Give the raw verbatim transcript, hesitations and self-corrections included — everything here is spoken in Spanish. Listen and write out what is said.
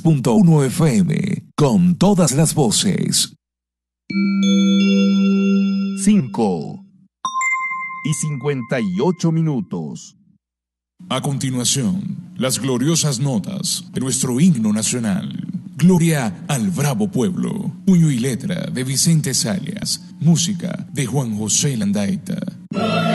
punto uno F M, con todas las voces. cinco y cincuenta y ocho minutos. A continuación, las gloriosas notas de nuestro himno nacional. Gloria al bravo pueblo. Puño y letra de Vicente Salias. Música de Juan José Landaeta.